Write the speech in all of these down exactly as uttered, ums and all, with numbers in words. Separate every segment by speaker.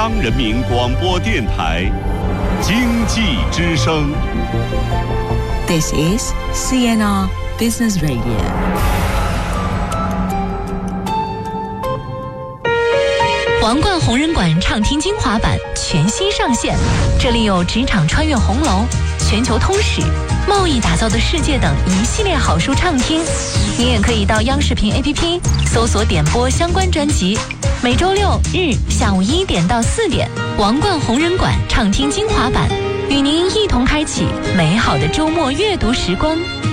Speaker 1: 央人民广播电台经济之声。
Speaker 2: This is C N R Business Radio。
Speaker 3: 皇冠红人馆畅听精华版全新上线，这里有职场穿越红楼、全球通史、贸易打造的世界等一系列好书畅听。你也可以到央视频 A P P 搜索点播相关专辑。每周六日下午一点到四点，皇冠红人馆畅听精华版，与您一同开启美好的周末阅读时光。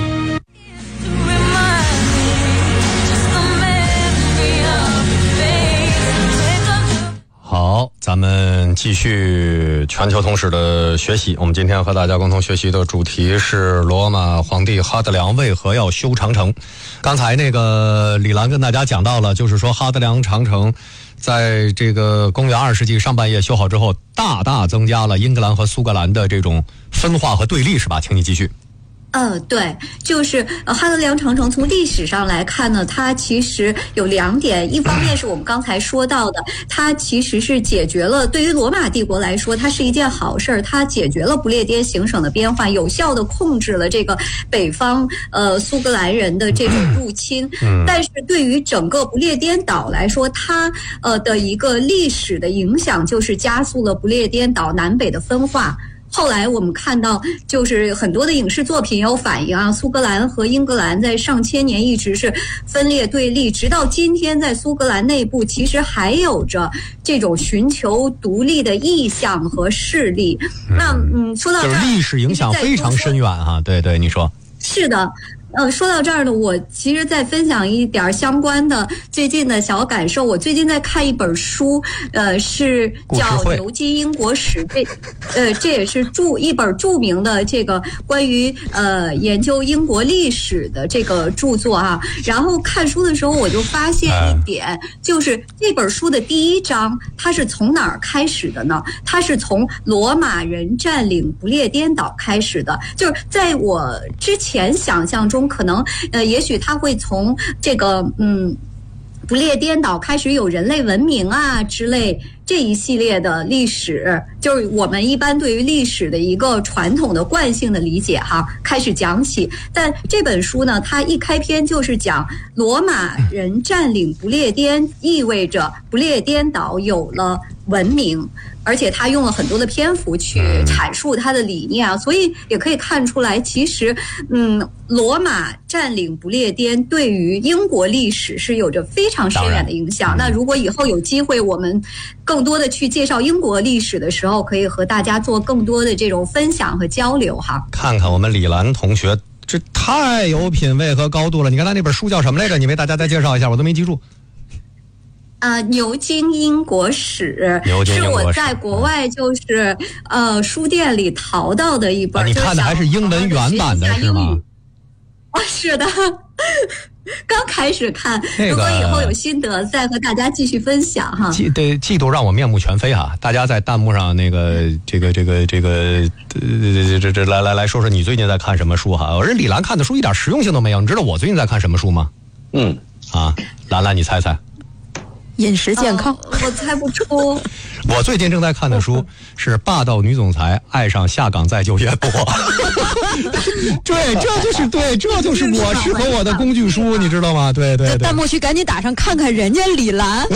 Speaker 4: 好，咱们继续全球通史的学习。我们今天和大家共同学习的主题是罗马皇帝哈德良为何要修长城。刚才那个李兰跟大家讲到了，就是说哈德良长城在这个公元二世纪上半叶修好之后，大大增加了英格兰和苏格兰的这种分化和对立，是吧？请你继续。
Speaker 5: 呃，对，就是呃，哈德良长城从历史上来看呢，它其实有两点，一方面是我们刚才说到的，它其实是解决了对于罗马帝国来说，它是一件好事儿，它解决了不列颠行省的边患，有效地控制了这个北方呃苏格兰人的这种入侵。但是对于整个不列颠岛来说，它呃的一个历史的影响就是加速了不列颠岛南北的分化。后来我们看到，就是很多的影视作品有反映啊，苏格兰和英格兰在上千年一直是分裂对立，直到今天，在苏格兰内部其实还有着这种寻求独立的意向和势力。嗯、那嗯，说到这儿，
Speaker 4: 就是历史影响非常深远哈、啊。对对，你说
Speaker 5: 是的。呃，说到这儿呢，我其实再分享一点相关的最近的小感受。我最近在看一本书，呃，是叫《牛津英国史》，这，呃，这也是著一本著名的这个关于呃研究英国历史的这个著作啊。然后看书的时候，我就发现一点，就是这本书的第一章，它是从哪儿开始的呢？它是从罗马人占领不列颠岛开始的。就是在我之前想象中，可能呃，也许他会从这个嗯，不列颠岛开始有人类文明啊之类这一系列的历史，就是我们一般对于历史的一个传统的惯性的理解哈，开始讲起。但这本书呢，它一开篇就是讲罗马人占领不列颠，意味着不列颠岛有了文明。而且他用了很多的篇幅去阐述他的理念啊，所以也可以看出来，其实，嗯，罗马占领不列颠对于英国历史是有着非常深远的影响。那如果以后有机会，我们更多的去介绍英国历史的时候，可以和大家做更多的这种分享和交流哈。
Speaker 4: 看看我们李兰同学，这太有品位和高度了。你刚才那本书叫什么来着？你为大家再介绍一下，我都没记住。
Speaker 5: 呃，牛津英国史是我在国外就是呃书店里淘到的一本。
Speaker 4: 啊、你看的还是英文原版的是吗？
Speaker 5: 啊，是的，刚开始看，
Speaker 4: 那个、
Speaker 5: 如果以后有心得，再和大家继续分享哈。
Speaker 4: 嫉对嫉妒让我面目全非哈！大家在弹幕上那个这个这个这个呃这这来来来说说你最近在看什么书哈？我这李兰看的书一点实用性都没有，你知道我最近在看什么书吗？
Speaker 6: 嗯，
Speaker 4: 啊，兰兰你猜猜。
Speaker 2: 饮食健康、
Speaker 5: 哦、我猜不出。
Speaker 4: 我最近正在看的书是《霸道女总裁爱上下岗再就业部》。对，这就是对，这就是我适合我的工具书，你知道吗？对对对。
Speaker 2: 弹幕区赶紧打上看看人家李兰，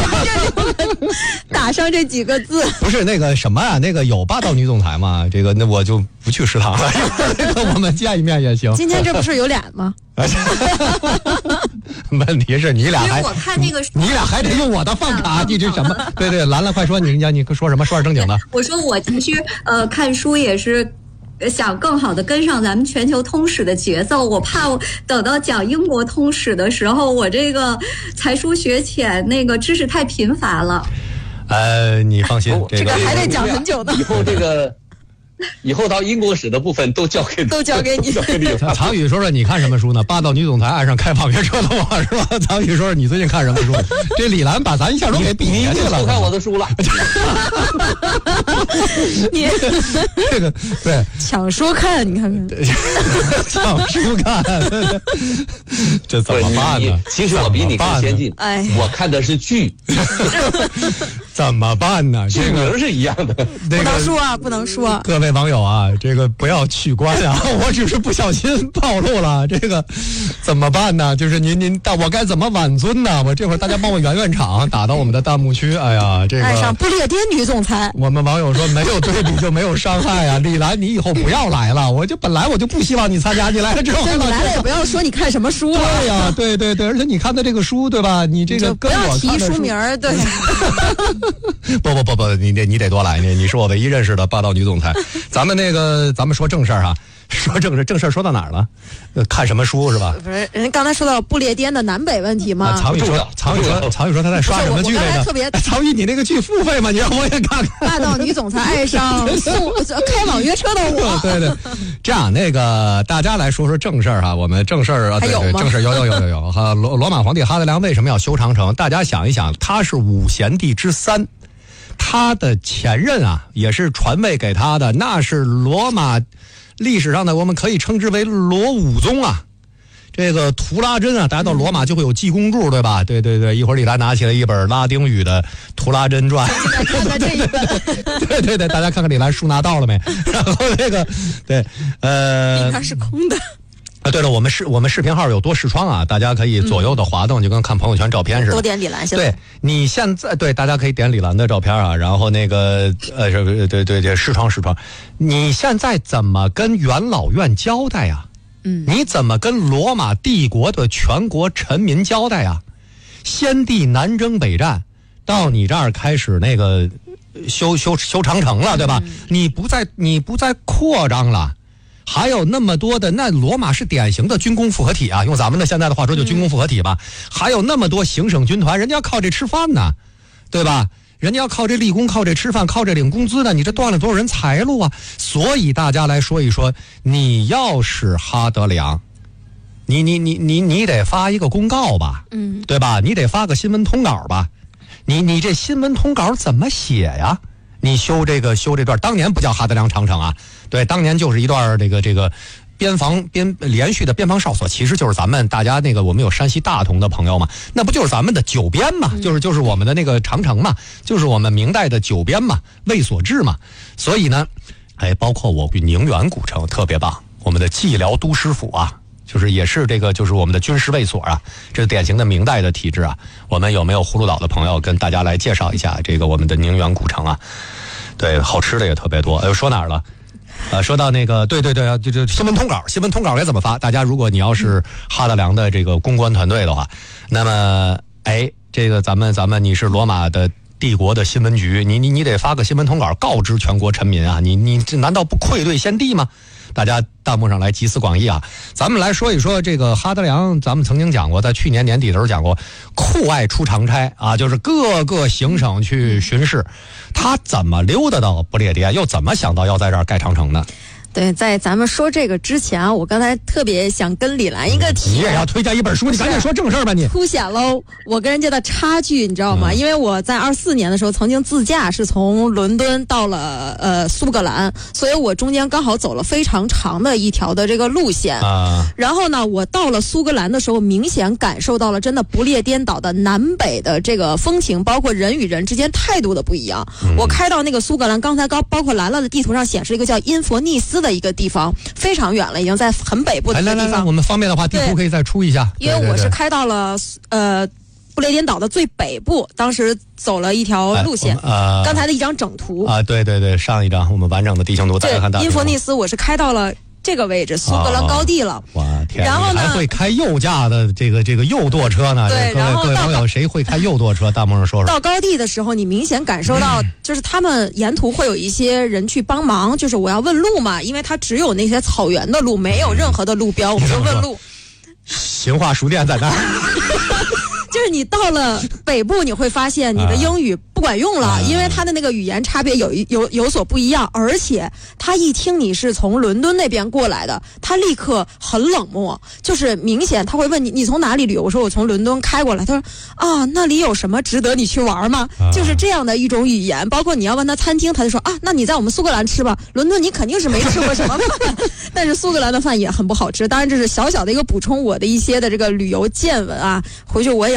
Speaker 2: 打上这几个字。
Speaker 4: 不是那个什么啊，那个有霸道女总裁吗？这个那我就不去食堂了，那个我们见一面也行。
Speaker 2: 今天这不是有俩吗？
Speaker 4: 问题是你俩还
Speaker 5: 我看那个
Speaker 4: 你俩还得用我的饭卡，你这什么？对对，兰兰快说，你你说什么？说点正经的。
Speaker 5: 我说我其实呃看书也是想更好的跟上咱们全球通史的节奏，我怕我等到讲英国通史的时候，我这个才疏学浅，那个知识太贫乏了。
Speaker 4: 呃，你放心，
Speaker 2: 这个还得讲很久呢。
Speaker 6: 以后这个。以后到英国史的部分都交给
Speaker 2: 都交给你。
Speaker 4: 曹宇说说你看什么书呢？霸道女总裁爱上开跑车的我是吧？曹宇说说你最近看什么书？这李兰把咱一下都给比下去了。
Speaker 6: 你看我的书了。
Speaker 2: 你
Speaker 4: 这个对
Speaker 2: 抢书看，你看看
Speaker 4: 抢书看，这怎么办呢？
Speaker 6: 其实我比你更先进，
Speaker 2: 哎，
Speaker 6: 我看的是剧。
Speaker 4: 怎么办呢？这
Speaker 6: 个是一样的，
Speaker 4: 那个、
Speaker 7: 不能说啊，不能说。
Speaker 4: 各位网友啊，这个不要取关啊，我只是不小心暴露了，这个怎么办呢？就是您您，我该怎么挽尊呢？我这会儿大家帮我圆圆场，打到我们的弹幕区。哎呀，这个
Speaker 7: 爱上不列颠女总裁。
Speaker 4: 我们网友说没有对比就没有伤害啊，李兰，你以后不要来了，我就本来我就不希望你参加，你来了之后，
Speaker 7: 你来了也不要说你看什么书了。
Speaker 4: 对呀、啊，对对对，而且你看的这个书，对吧？你这个跟我
Speaker 7: 提书名儿，对。
Speaker 4: 不不不不，你得你得多来，你你是我唯一认识的霸道女总裁。咱们那个，咱们说正事儿啊，说正事，正事儿说到哪儿了？呃，看什么书是吧？
Speaker 7: 不是，人家刚才说到不列颠的南北问题吗？
Speaker 4: 啊、曹宇说，曹宇说，曹宇说他在刷什么剧来着？
Speaker 7: 特别，
Speaker 4: 曹宇，你那个剧付费吗？你让我也看看。
Speaker 7: 霸道女总裁爱上送开网约车的我。
Speaker 4: 对对，这样那个大家来说说正事儿哈，我们正事儿啊，对对，正事儿有有有有有哈。罗罗马皇帝哈德良为什么要修长城？大家想一想，他是五贤帝之三。他的前任啊，也是传位给他的，那是罗马历史上的，我们可以称之为罗武宗啊。这个图拉真啊，大家到罗马就会有记公柱，对吧？对对对，一会儿李兰拿起了一本拉丁语的《图拉真传》，
Speaker 7: 看看这一本，
Speaker 4: 对对对，大家看看李兰书拿到了没？然后这个，对，呃，
Speaker 7: 它是空的。
Speaker 4: 啊，对了，我们视我们视频号有多视窗啊，大家可以左右的滑动，嗯、就跟看朋友圈照片似的。
Speaker 7: 多点李兰现在。
Speaker 4: 对，你现在对大家可以点李兰的照片啊，然后那个呃，对对对对，视窗视窗，你现在怎么跟元老院交代呀、啊？
Speaker 7: 嗯，
Speaker 4: 你怎么跟罗马帝国的全国臣民交代呀、啊？先帝南征北战，到你这儿开始那个修修修长城了，对吧？嗯、你不再你不再扩张了。还有那么多的，那罗马是典型的军工复合体啊，用咱们的现在的话说就军工复合体吧。嗯、还有那么多行省军团，人家要靠这吃饭呢，对吧？人家要靠这立功，靠这吃饭，靠这领工资呢，你这断了多少人财路啊？所以大家来说一说，你要是哈德良，你你你你你得发一个公告吧，
Speaker 7: 嗯，
Speaker 4: 对吧？你得发个新闻通稿吧？你你这新闻通稿怎么写呀？你修这个修这段，当年不叫哈德良长城啊，对，当年就是一段这个这个边防边连续的边防哨所，其实就是咱们大家那个我们有山西大同的朋友嘛，那不就是咱们的九边嘛，就是就是我们的那个长城嘛，就是我们明代的九边嘛，卫所制嘛，所以呢，哎，包括我宁远古城特别棒，我们的蓟辽都师府啊。就是也是这个，就是我们的军事卫所啊，这是典型的明代的体制啊。我们有没有葫芦岛的朋友跟大家来介绍一下这个我们的宁远古城啊？对，好吃的也特别多。哎，说哪儿了？呃，说到那个，对对对啊，就就新闻通稿，新闻通稿该怎么发？大家如果你要是哈德良的这个公关团队的话，那么哎，这个咱们咱们你是罗马的帝国的新闻局，你你你得发个新闻通稿告知全国臣民啊！你你这难道不愧对先帝吗？大家弹幕上来集思广益啊！咱们来说一说这个哈德良，咱们曾经讲过，在去年年底的时候讲过，酷爱出长差啊，就是各个行省去巡视，他怎么溜达到不列颠，又怎么想到要在这儿盖长城呢？
Speaker 7: 对，在咱们说这个之前啊，我刚才特别想跟李兰一个题，
Speaker 4: 你也要推荐一本书，你赶紧说正事儿吧你。
Speaker 7: 凸显喽我跟人家的差距，你知道吗？嗯、因为我在二四年的时候曾经自驾是从伦敦到了呃苏格兰，所以我中间刚好走了非常长的一条的这个路线。
Speaker 4: 啊，
Speaker 7: 然后呢，我到了苏格兰的时候，明显感受到了真的不列颠岛的南北的这个风情，包括人与人之间态度的不一样。嗯、我开到那个苏格兰，刚才高包括兰兰的地图上显示一个叫因佛尼斯的一个地方，非常远了，已经在很北部的地方。
Speaker 4: 来来来，我们方便的话，地图可以再出一下。
Speaker 7: 因为我是开到了呃不列颠岛的最北部，当时走了一条路线。
Speaker 4: 哎呃、
Speaker 7: 刚才的一张整图
Speaker 4: 啊，对对对，上一张我们完整的地形图，大家看到。
Speaker 7: 因佛尼斯，我是开到了这个位置，苏格兰高地了。
Speaker 4: 哦、哇天！
Speaker 7: 然后呢，
Speaker 4: 还会开右驾的这个这个右舵车呢？
Speaker 7: 对，
Speaker 4: 各位各位网友，谁会开右舵车？弹幕上说说。
Speaker 7: 到高地的时候，你明显感受到，就是他们沿途会有一些人去帮忙，就是我要问路嘛，因为它只有那些草原的路，没有任何的路标，我们就问路。
Speaker 4: 新华书店在那儿。
Speaker 7: 就是你到了北部，你会发现你的英语不管用了，因为它的那个语言差别有有有所不一样，而且他一听你是从伦敦那边过来的，他立刻很冷漠，就是明显他会问你你从哪里旅游，我说我从伦敦开过来，他说啊那里有什么值得你去玩吗？就是这样的一种语言，包括你要问他餐厅，他就说啊那你在我们苏格兰吃吧，伦敦你肯定是没吃过什么饭，但是苏格兰的饭也很不好吃。当然这是小小的一个补充我的一些的这个旅游见闻啊，回去我也要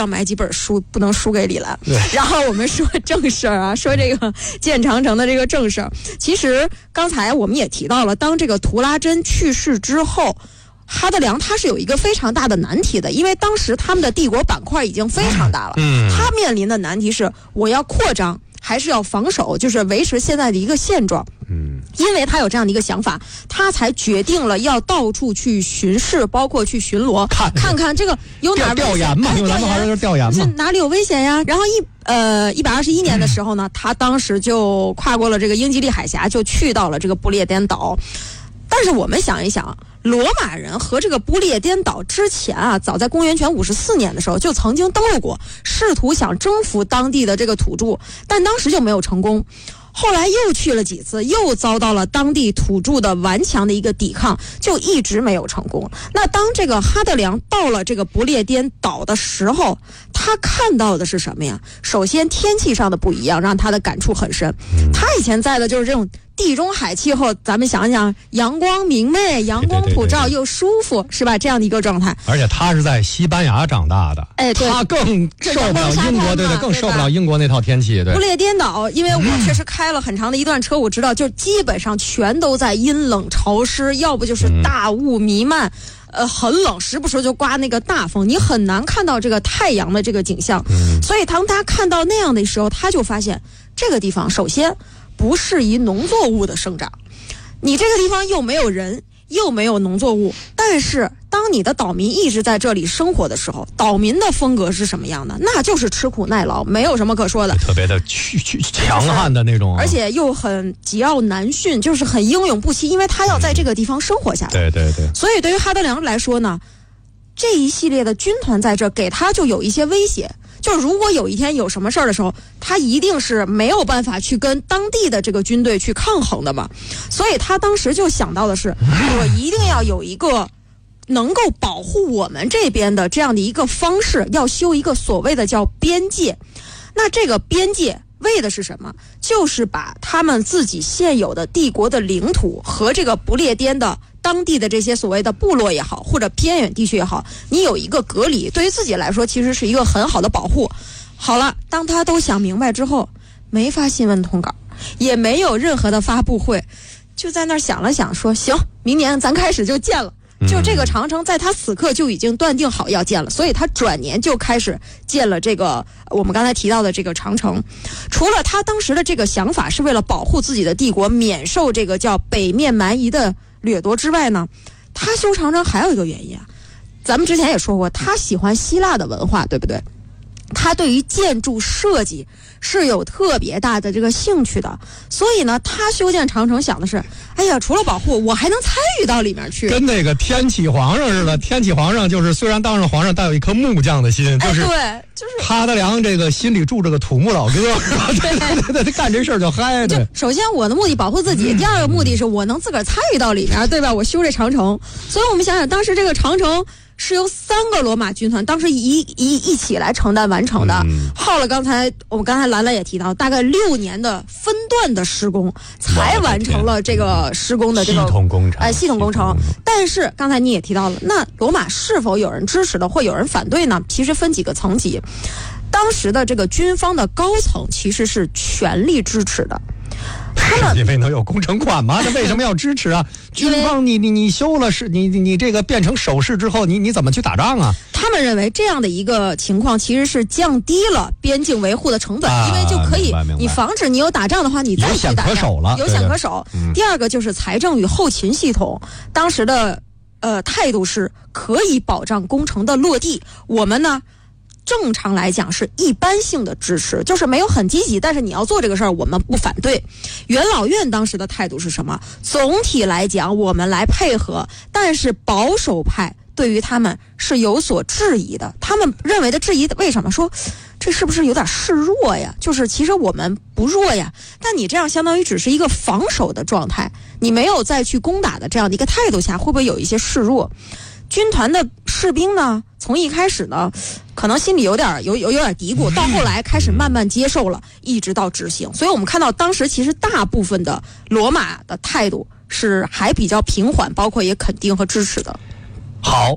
Speaker 7: 要买几本书，不能输给李兰。然后我们说正事儿啊，说这个建长城的这个正事儿。其实刚才我们也提到了，当这个图拉真去世之后，哈德良他是有一个非常大的难题的，因为当时他们的帝国板块已经非常大了，嗯，他面临的难题是我要扩张还是要防守，就是维持现在的一个现状。嗯，因为他有这样的一个想法，他才决定了要到处去巡视，包括去巡逻，看看看这个有哪
Speaker 4: 调研嘛，用咱们话说就是调研嘛，
Speaker 7: 哪里有危险呀？然后一呃一百二十一年的时候呢，他当时就跨过了这个英吉利海峡，就去到了这个不列颠岛。但是我们想一想，罗马人和这个不列颠岛之前啊，早在公元前五十四年的时候就曾经登陆过，试图想征服当地的这个土著，但当时就没有成功。后来又去了几次，又遭到了当地土著的顽强的一个抵抗，就一直没有成功。那当这个哈德良到了这个不列颠岛的时候，他看到的是什么呀？首先天气上的不一样，让他的感触很深。他以前在的就是这种地中海气候，咱们想想，阳光明媚，阳光普照又舒服，是吧？这样的一个状态。
Speaker 4: 而且他是在西班牙长大的，
Speaker 7: 哎，对，
Speaker 4: 他更受不了英国，对对，更受不了英国那套天气。对，
Speaker 7: 不列颠岛，因为我确实开了很长的一段车，我知道，就基本上全都在阴冷潮湿，要不就是大雾弥漫。呃，很冷，时不时就刮那个大风，你很难看到这个太阳的这个景象。嗯、所以当他看到那样的时候，他就发现这个地方首先不适宜农作物的生长，你这个地方又没有人，又没有农作物。但是当你的岛民一直在这里生活的时候，岛民的风格是什么样的？那就是吃苦耐劳，没有什么可说的，
Speaker 4: 特别的去去强悍的那种、啊，
Speaker 7: 而且又很桀骜难驯，就是很英勇不息，因为他要在这个地方生活下来。
Speaker 4: 对对对。
Speaker 7: 所以对于哈德良来说呢，这一系列的军团在这给他就有一些威胁，就是如果有一天有什么事儿的时候，他一定是没有办法去跟当地的这个军队去抗衡的嘛。所以他当时就想到的是，我一定要有一个能够保护我们这边的这样的一个方式，要修一个所谓的叫边界。那这个边界为的是什么？就是把他们自己现有的帝国的领土和这个不列颠的当地的这些所谓的部落也好，或者偏远地区也好，你有一个隔离，对于自己来说其实是一个很好的保护。好了，当他都想明白之后，没发新闻通稿，也没有任何的发布会，就在那儿想了想说，行，明年咱开始就建了。就这个长城在他此刻就已经断定好要建了，所以他转年就开始建了这个我们刚才提到的这个长城。除了他当时的这个想法是为了保护自己的帝国免受这个叫北面蛮夷的掠夺之外呢，他修长城还有一个原因啊，咱们之前也说过，他喜欢希腊的文化，对不对？他对于建筑设计是有特别大的这个兴趣的，所以呢，他修建长城想的是，哎呀，除了保护，我还能参与到里面去。
Speaker 4: 跟那个天启皇上似的，天启皇上就是虽然当上皇上，但有一颗木匠的心，就是、
Speaker 7: 哎、对，就是
Speaker 4: 哈德良这个心里住着个土木老哥，是吧？对对对对，干这事儿就嗨。
Speaker 7: 就首先我的目的保护自己，第二个目的是我能自个儿参与到里面，对吧？我修这长城，所以我们想想，当时这个长城是由三个罗马军团当时一一一起来承担完成的，嗯、耗了刚才我们刚才兰兰也提到，大概六年的分段的施工才完成了这个施工的这个
Speaker 4: 系统工程。
Speaker 7: 哎，系统工程。但是刚才你也提到了，那罗马是否有人支持的或有人反对呢？其实分几个层级。当时的这个军方的高层其实是全力支持的。他们
Speaker 4: 因为能有工程款吗？那为什么要支持啊？军方你你你修了是你你这个变成守势之后，你你怎么去打仗啊？
Speaker 7: 他们认为这样的一个情况其实是降低了边境维护的成本，啊、因为就可以你防止你有打仗的话，你再去打仗
Speaker 4: 有险可守了，
Speaker 7: 有险可守。嗯、第二个就是财政与后勤系统，当时的呃态度是可以保障工程的落地。我们呢？正常来讲是一般性的支持，就是没有很积极，但是你要做这个事儿，我们不反对。元老院当时的态度是什么？总体来讲，我们来配合，但是保守派对于他们是有所质疑的。他们认为的质疑，为什么说这是不是有点示弱呀？就是其实我们不弱呀，但你这样相当于只是一个防守的状态，你没有再去攻打的这样的一个态度下，会不会有一些示弱？军团的士兵呢，从一开始呢，可能心里有点有有有点嘀咕，到后来开始慢慢接受了，一直到执行。所以我们看到当时其实大部分的罗马的态度是还比较平缓，包括也肯定和支持的。
Speaker 4: 好，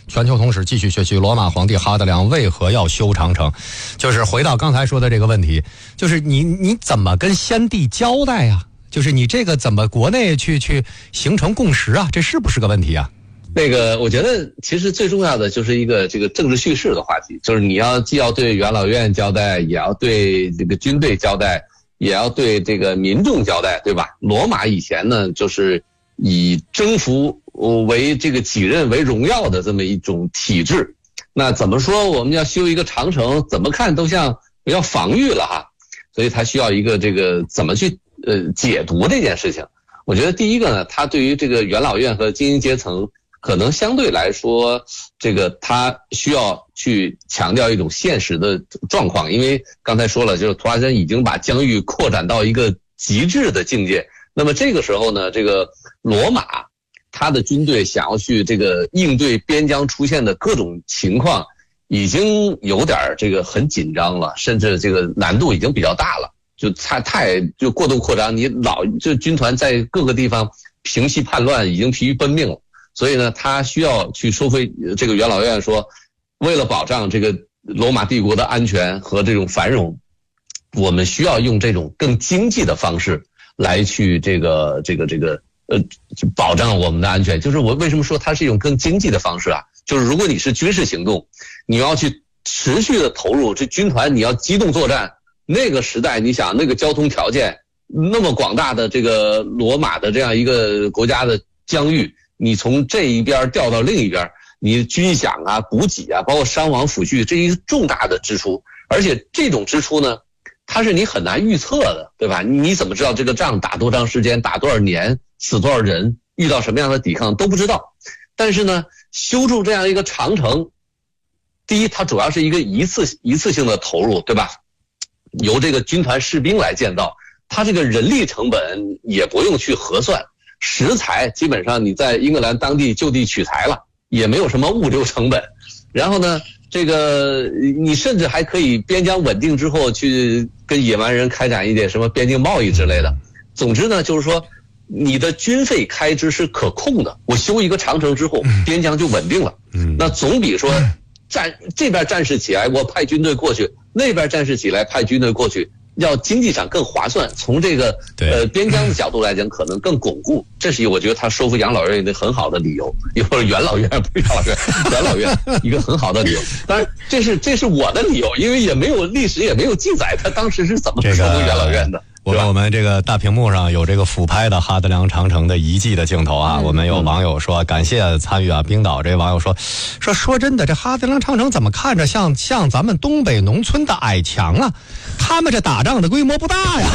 Speaker 4: 全球通史继续学习罗马皇帝哈德良为何要修长城。就是回到刚才说的这个问题，就是你你怎么跟先帝交代呀？就是你这个怎么国内去去形成共识啊？这是不是个问题啊？
Speaker 6: 那个，我觉得其实最重要的就是一个这个政治叙事的话题，就是你要既要对元老院交代，也要对这个军队交代，也要对这个民众交代，对吧？罗马以前呢，就是以征服为这个己任为荣耀的这么一种体制。那怎么说我们要修一个长城，怎么看都像要防御了哈，所以它需要一个这个怎么去呃解读这件事情。我觉得第一个呢，它对于这个元老院和精英阶层可能相对来说，这个他需要去强调一种现实的状况，因为刚才说了，就是图拉真已经把疆域扩展到一个极致的境界。那么这个时候呢，这个罗马他的军队想要去这个应对边疆出现的各种情况，已经有点这个很紧张了，甚至这个难度已经比较大了，就太太就过度扩张，你老就军团在各个地方平息叛乱已经疲于奔命了。所以呢，他需要去收回这个元老院说，为了保障这个罗马帝国的安全和这种繁荣，我们需要用这种更经济的方式来去这个这个这个呃保障我们的安全。就是我为什么说它是一种更经济的方式啊？就是如果你是军事行动，你要去持续的投入这军团，你要机动作战，那个时代你想那个交通条件那么广大的这个罗马的这样一个国家的疆域，你从这一边调到另一边，你军饷啊、补给啊，包括伤亡抚恤，这一重大的支出，而且这种支出呢，它是你很难预测的，对吧？你怎么知道这个仗打多长时间、打多少年、死多少人、遇到什么样的抵抗都不知道。但是呢，修筑这样一个长城，第一，它主要是一个一次一次性的投入，对吧？由这个军团士兵来建造，它这个人力成本也不用去核算。食材基本上你在英格兰当地就地取材了，也没有什么物流成本。然后呢，这个你甚至还可以边疆稳定之后去跟野蛮人开展一点什么边境贸易之类的。总之呢，就是说你的军费开支是可控的。我修一个长城之后，边疆就稳定了。那总比说战这边战士起来我派军队过去，那边战士起来派军队过去，要经济上更划算，从这个呃边疆的角度来讲，可能更巩固。这是我觉得他收复养老院一个很好的理由，或者元老院不是养老院，元老院一个很好的理由。当然，这是这是我的理由，因为也没有历史也没有记载他当时是怎么收复元老院的。
Speaker 4: 我们我们这个大屏幕上有这个俯拍的哈德良长城的遗迹的镜头啊，嗯、我们有网友说感谢参与啊，冰岛这网友说说说真的，这哈德良长城怎么看着像像咱们东北农村的矮墙啊？他们这打仗的规模不大呀。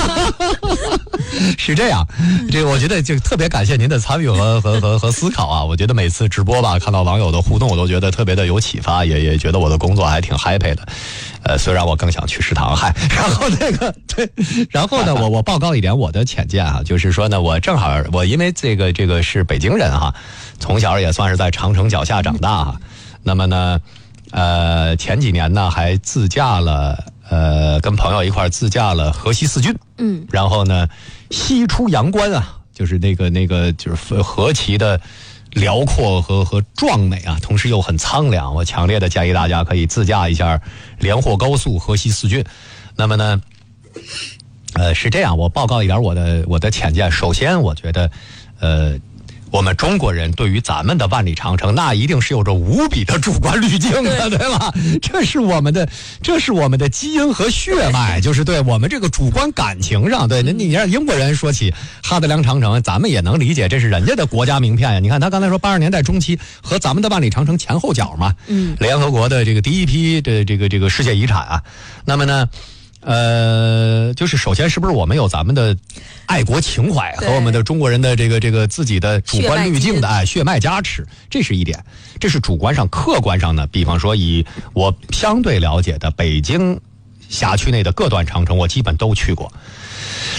Speaker 4: 是这样，这个我觉得就特别感谢您的参与和和和和思考啊！我觉得每次直播吧，看到网友的互动，我都觉得特别的有启发，也也觉得我的工作还挺 happy 的。呃，虽然我更想去食堂嗨，然后那个对，然后呢，我我报告一点我的浅见啊，就是说呢，我正好我因为这个这个是北京人哈，从小也算是在长城脚下长大哈，那么呢，呃，前几年呢还自驾了。呃，跟朋友一块自驾了河西四郡，嗯，然后呢，西出阳关啊，就是那个那个就是何其的辽阔和和壮美啊，同时又很苍凉。我强烈的建议大家可以自驾一下连霍高速河西四郡。那么呢，呃，是这样，我报告一点我的我的浅见。首先，我觉得，呃。我们中国人对于咱们的万里长城，那一定是有着无比的主观滤镜的， 对, 对吧？这是我们的，这是我们的基因和血脉，就是对我们这个主观感情上，对，你你让英国人说起哈德良长城，咱们也能理解，这是人家的国家名片呀。你看他刚才说八十年代中期和咱们的万里长城前后脚嘛，嗯，联合国的这个第一批的这个这个世界遗产啊。那么呢？呃，就是首先是不是我们有咱们的爱国情怀和我们的中国人的这个这个自己的主观滤镜的哎血脉加持，这是一点，这是主观上。客观上呢，比方说以我相对了解的北京辖区内的各段长城，我基本都去过。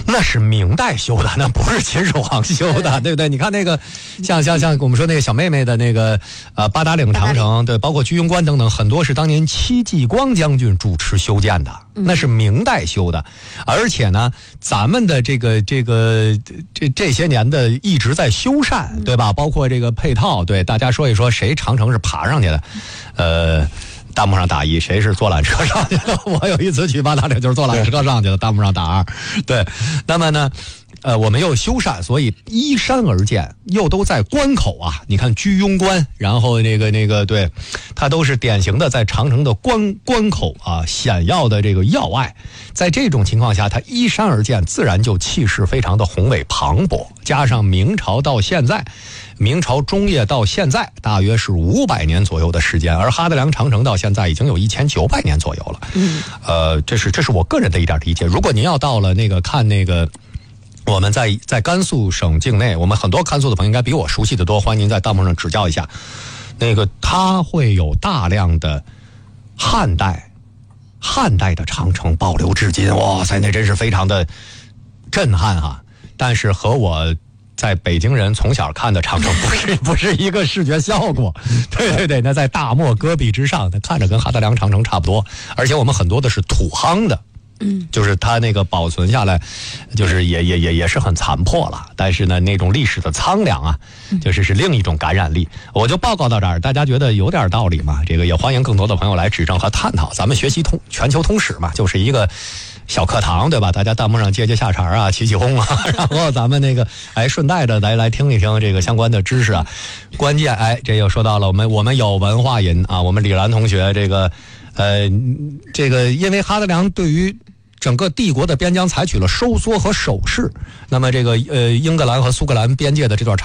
Speaker 4: 那是明代修的，那不是秦始皇修的，对不对？你看那个，像像像我们说那个小妹妹的那个呃八达岭长城，对，包括居庸关等等，很多是当年戚继光将军主持修建的，那是明代修的。而且呢，咱们的这个这个这这些年的一直在修缮，对吧？包括这个配套，对，大家说一说，谁长城是爬上去的？呃。弹幕上打一，谁是坐缆车上去的？我有一次去八达岭就是坐缆车上去的，弹幕上打二。对，那么呢，呃，我们又修缮，所以依山而建，又都在关口啊。你看居庸关，然后那个那个，对，它都是典型的在长城的关关口啊，险要的这个要隘。在这种情况下，它依山而建，自然就气势非常的宏伟磅礴。加上明朝到现在。明朝中叶到现在大约是五百年左右的时间，而哈德良长城到现在已经有一千九百年左右了。嗯，呃，这是这是我个人的一点理解。如果您要到了那个看那个，我们在在甘肃省境内，我们很多甘肃的朋友应该比我熟悉的多，欢迎您在弹幕上指教一下。那个它会有大量的汉代汉代的长城保留至今，哇塞，那真是非常的震撼哈。但是和我。在北京人从小看的长城不是不是一个视觉效果，对对对，那在大漠戈壁之上，那看着跟哈德良长城差不多，而且我们很多的是土夯的，嗯，就是它那个保存下来，就是也也也也是很残破了，但是呢，那种历史的苍凉啊，就是是另一种感染力。我就报告到这儿，大家觉得有点道理吗？这个也欢迎更多的朋友来指正和探讨。咱们学习通全球通史嘛，就是一个。小课堂对吧？大家弹幕上接接下茬啊，起起哄啊，然后咱们那个哎，顺带着来来听一听这个相关的知识啊。关键哎，这又说到了我们我们有文化人啊，我们李兰同学这个呃这个因为哈德良对于整个帝国的边疆采取了收缩和守势，那么这个呃英格兰和苏格兰边界的这段长